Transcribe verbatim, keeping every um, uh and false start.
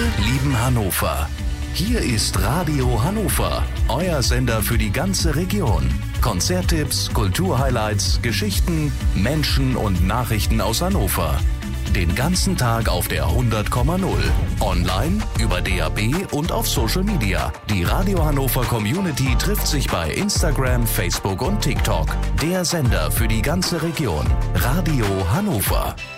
lieben Hannover. Hier ist Radio Hannover, euer Sender für die ganze Region. Konzerttipps, Kulturhighlights, Geschichten, Menschen und Nachrichten aus Hannover. Den ganzen Tag auf der hundert Komma null. Online, über D A B und auf Social Media. Die Radio Hannover Community trifft sich bei Instagram, Facebook und TikTok. Der Sender für die ganze Region. Radio Hannover.